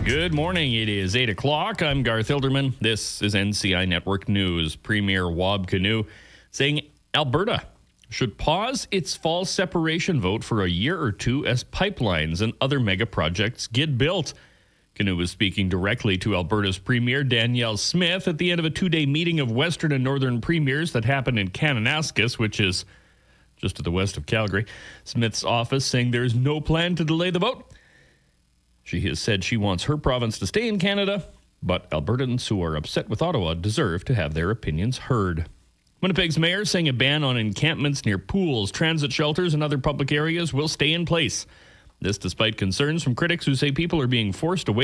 Good morning. It is 8 o'clock. I'm Garth Hilderman. This is NCI Network News. Premier Wab Kinew saying Alberta should pause its fall separation vote for a year or two as pipelines and other mega projects get built. Kinew was speaking directly to Alberta's Premier Danielle Smith at the end of a two-day meeting of Western and Northern Premiers that happened in Kananaskis, which is just to the west of Calgary. Smith's office saying there is no plan to delay the vote. She has said she wants her province to stay in Canada, but Albertans who are upset with Ottawa deserve to have their opinions heard. Winnipeg's mayor saying a ban on encampments near pools, transit shelters, and other public areas will stay in place. This despite concerns from critics who say people are being forced away